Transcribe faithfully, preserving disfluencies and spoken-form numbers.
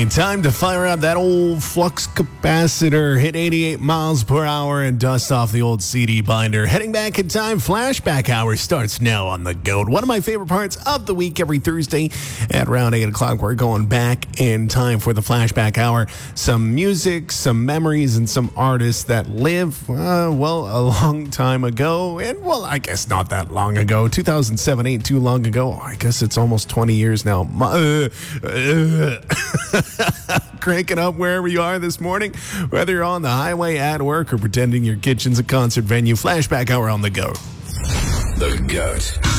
Time to fire up that old flux capacitor, hit eighty-eight miles per hour, and dust off the old C D binder. Heading back in time, Flashback Hour starts now on the GOAT. One of my favorite parts of the week every Thursday at around eight o'clock. We're going back in time for the Flashback Hour. Some music, some memories, and some artists that live, uh, well, a long time ago. And, well, I guess not that long ago. two thousand seven ain't too long ago. I guess it's almost twenty years now. Uh, uh, Crank it up wherever you are this morning, whether you're on the highway, at work, or pretending your kitchen's a concert venue. Flashback Hour on the GOAT. The GOAT.